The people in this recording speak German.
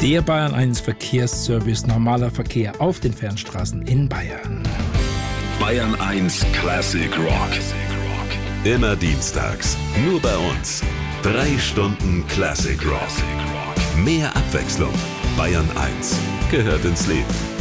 Der Bayern 1 Verkehrsservice, normaler Verkehr auf den Fernstraßen in Bayern. Bayern 1 Classic Rock. Immer dienstags, nur bei uns. 3 Stunden Classic Rock. Mehr Abwechslung. Bayern 1 gehört ins Leben.